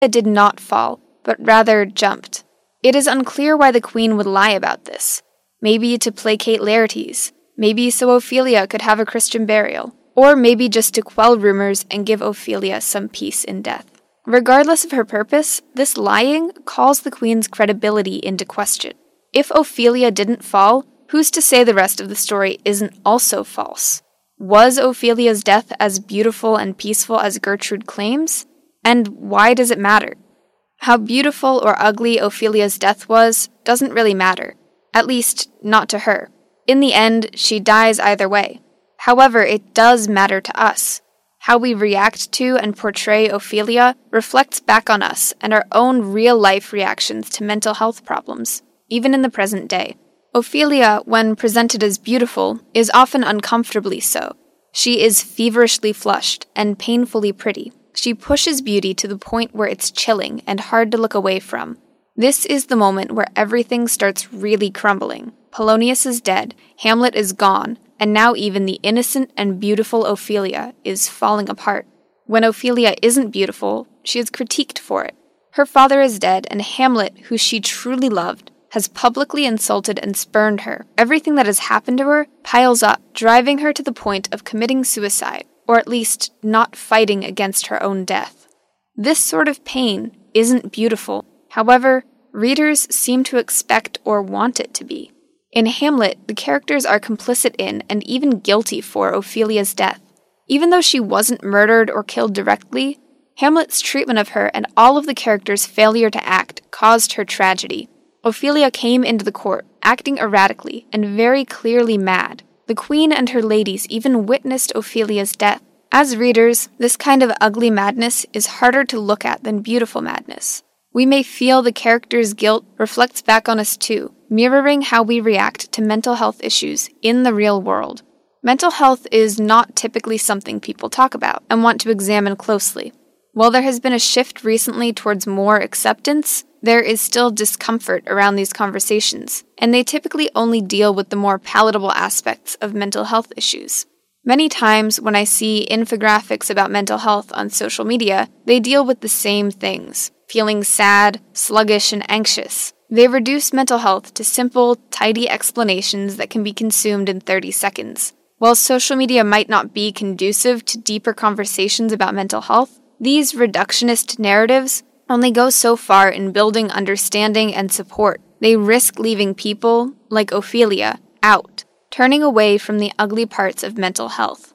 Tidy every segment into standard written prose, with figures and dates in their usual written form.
did not fall, but rather jumped. It is unclear why the queen would lie about this. Maybe to placate Laertes, maybe so Ophelia could have a Christian burial, or maybe just to quell rumors and give Ophelia some peace in death. Regardless of her purpose, this lying calls the queen's credibility into question. If Ophelia didn't fall, who's to say the rest of the story isn't also false? Was Ophelia's death as beautiful and peaceful as Gertrude claims? And why does it matter? How beautiful or ugly Ophelia's death was doesn't really matter, at least not to her. In the end, she dies either way. However, it does matter to us. How we react to and portray Ophelia reflects back on us and our own real-life reactions to mental health problems, even in the present day. Ophelia, when presented as beautiful, is often uncomfortably so. She is feverishly flushed and painfully pretty. She pushes beauty to the point where it's chilling and hard to look away from. This is the moment where everything starts really crumbling. Polonius is dead, Hamlet is gone, and now even the innocent and beautiful Ophelia is falling apart. When Ophelia isn't beautiful, she is critiqued for it. Her father is dead, and Hamlet, who she truly loved, has publicly insulted and spurned her. Everything that has happened to her piles up, driving her to the point of committing suicide, or at least not fighting against her own death. This sort of pain isn't beautiful. However, readers seem to expect or want it to be. In Hamlet, the characters are complicit in and even guilty for Ophelia's death. Even though she wasn't murdered or killed directly, Hamlet's treatment of her and all of the characters' failure to act caused her tragedy. Ophelia came into the court, acting erratically and very clearly mad. The queen and her ladies even witnessed Ophelia's death. As readers, this kind of ugly madness is harder to look at than beautiful madness. We may feel the character's guilt reflects back on us too, mirroring how we react to mental health issues in the real world. Mental health is not typically something people talk about and want to examine closely. While there has been a shift recently towards more acceptance, there is still discomfort around these conversations, and they typically only deal with the more palatable aspects of mental health issues. Many times when I see infographics about mental health on social media, they deal with the same things, feeling sad, sluggish, and anxious. They reduce mental health to simple, tidy explanations that can be consumed in 30 seconds. While social media might not be conducive to deeper conversations about mental health, these reductionist narratives only go so far in building understanding and support. They risk leaving people, like Ophelia, out, turning away from the ugly parts of mental health.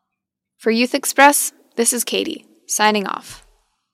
For Youth Express, this is Katie, signing off.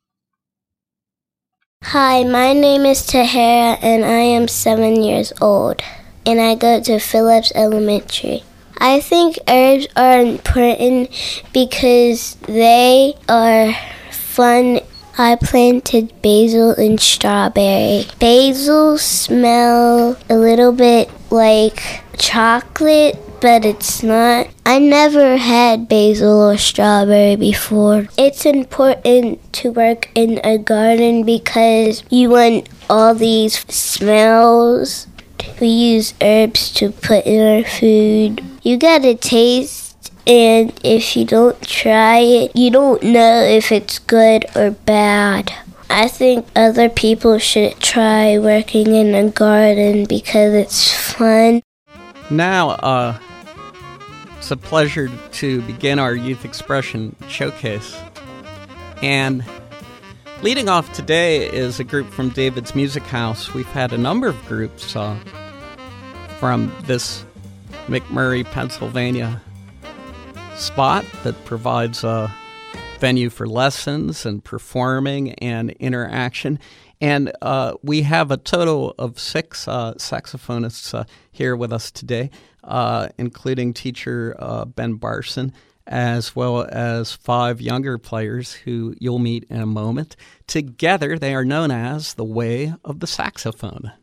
Hi, my name is Tahara, and I am 7 years old, and I go to Phillips Elementary. I think herbs are important because they are fun. I planted basil and strawberry. Basil smell a little bit like chocolate, but it's not. I never had basil or strawberry before. It's important to work in a garden because you want all these smells. We use herbs to put in our food. You gotta taste, and if you don't try it, you don't know if it's good or bad. I think other people should try working in a garden because it's fun. Now, it's a pleasure to begin our Youth Expression Showcase. And leading off today is a group from David's Music House. We've had a number of groups from this McMurray, Pennsylvania spot that provides a venue for lessons and performing and interaction. And we have a total of 6 saxophonists here with us today, including teacher Ben Barson, as well as 5 younger players who you'll meet in a moment. Together, they are known as the Way of the Saxophone.